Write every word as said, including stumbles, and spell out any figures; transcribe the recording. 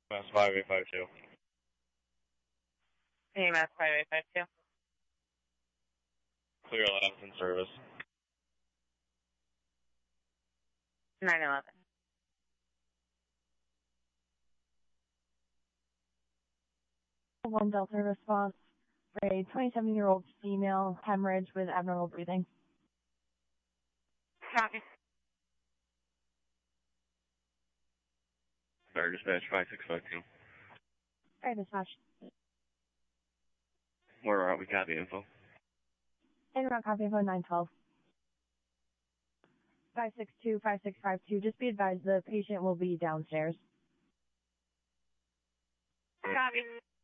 Mass five eight five two. A M S five eight five two. Clear labs in service. nine eleven. One Delta response for a twenty-seven-year-old female hemorrhage with abnormal breathing. Copy. Fire dispatch five six five two. Fire dispatch. Where are we? Copy info. En route copy info nine twelve. five six two, five six five two. Just be advised the patient will be downstairs. Copy.